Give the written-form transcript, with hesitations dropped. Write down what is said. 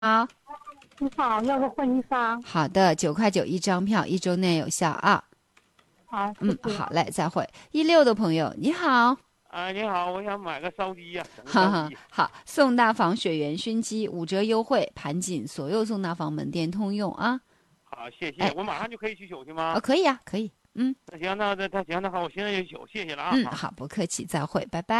好， 你好，要个婚纱。 好的，9块9一张票，一周内有效啊。 好，谢谢。 好嘞，再会。16的朋友，你好， 啊，你好，我想买个烧鸡呀、整个哈哈， 烧鸡。 好，宋大房雪原熏鸡5折优惠，盘锦所有宋大房门店通用啊。 好，谢谢， 哎，好， 我马上就可以去取去吗？ 可以啊，可以， 那行，那行，那好，我现在就取，谢谢了啊。 好，不客气，再会，拜拜。